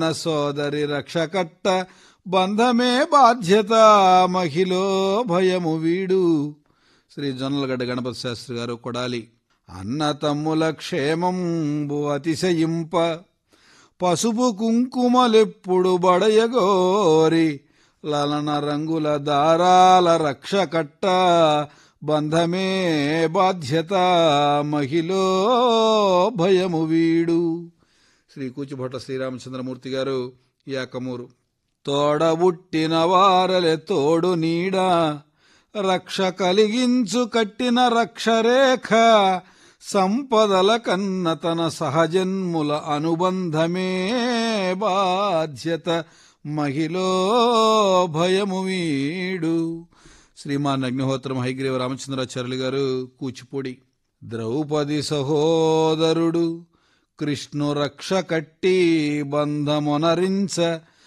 సోదరి రక్షకట్ట బంధమే బాధ్యత మహిలో భయము వీడు. శ్రీ జొన్నలగడ్డ గణపతి శాస్త్రి గారు, కొడాలి. అన్న తమ్ముల క్షేమంబు అతిశయింప పసుపు కుంకుమలెప్పుడు బడయగోరి లలన రంగుల దారాల రక్షకట్ట బంధమే బాధ్యత మహిలో భయము వీడు. శ్రీ కూచిభొట్ల శ్రీరామచంద్రమూర్తి గారు, యాకమూరు. తోడబుట్టిన వారలే తోడు నీడ రక్ష కలిగించు కట్టిన రక్షరేఖ సంపదల కన్న తన సహజన్ముల అనుబంధమే బాధ్యత మహిలో భయము వీడు. శ్రీమాన్ అగ్నిహోత్రం హైగ్రీవ రామచంద్రాచార్యులు గారు, కూచిపూడి. ద్రౌపది సహోదరుడు కృష్ణు రక్ష కట్టి బంధమునరించ